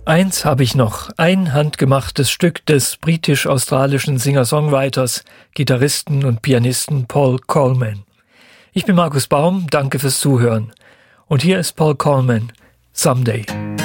Eins habe ich noch, ein handgemachtes Stück des britisch-australischen Singer-Songwriters, Gitarristen und Pianisten Paul Coleman. Ich bin Markus Baum, danke fürs Zuhören. Und hier ist Paul Coleman, Someday.